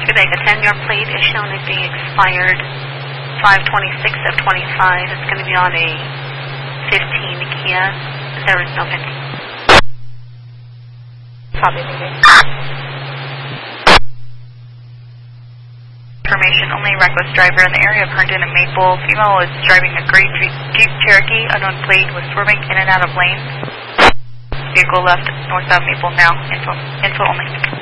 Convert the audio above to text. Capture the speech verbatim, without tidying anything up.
Quebec ten, your plate is shown as being expired five twenty-six of twenty-five. It's going to be on a fifteen Kia. There is no fifteen. Copy, thank you. Information only, reckless driver in the area of Herndon and Maple. Female is driving a gray Jeep Cherokee, unknown plate, was swerving in and out of lanes. Vehicle left north of Maple now. Info, info only.